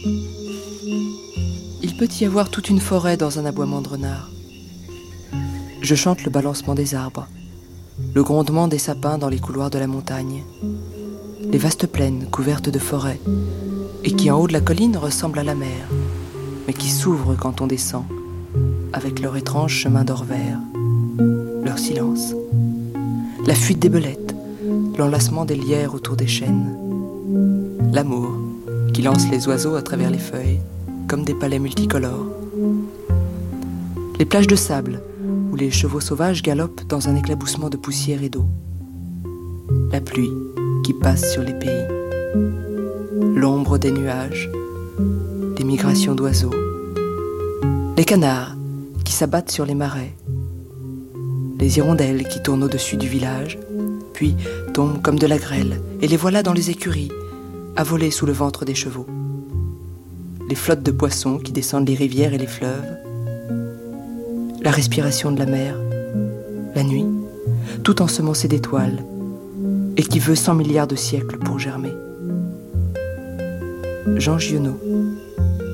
Il peut y avoir toute une forêt dans un aboiement de renard. Je chante le balancement des arbres, le grondement des sapins dans les couloirs de la montagne, les vastes plaines couvertes de forêts, et qui en haut de la colline ressemblent à la mer, mais qui s'ouvrent quand on descend, avec leur étrange chemin d'or vert, leur silence, la fuite des belettes, l'enlacement des lierres autour des chênes, l'amour qui lance les oiseaux à travers les feuilles, comme des palais multicolores, les plages de sable, où les chevaux sauvages galopent dans un éclaboussement de poussière et d'eau, la pluie qui passe sur les pays, l'ombre des nuages, les migrations d'oiseaux, les canards qui s'abattent sur les marais, les hirondelles qui tournent au-dessus du village, puis tombent comme de la grêle, et les voilà dans les écuries, à voler sous le ventre des chevaux, les flottes de poissons qui descendent les rivières et les fleuves, la respiration de la mer, la nuit, tout ensemencé d'étoiles, et qui veut 100 milliards de siècles pour germer. Jean Giono.